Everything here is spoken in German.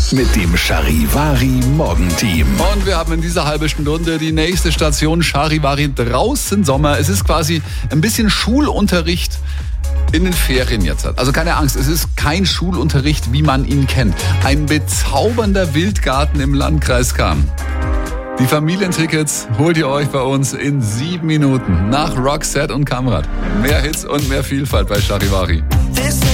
mit dem Charivari Morgenteam. Und wir haben in dieser halben Stunde die nächste Station Charivari draußen Sommer. Es ist quasi ein bisschen Schulunterricht in den Ferien jetzt. Also keine Angst, es ist kein Schulunterricht, wie man ihn kennt. Ein bezaubernder Wildgarten im Landkreis Cham. Die Familientickets holt ihr euch bei uns in 7 Minuten nach Roxette und Kamrat. Mehr Hits und mehr Vielfalt bei Charivari.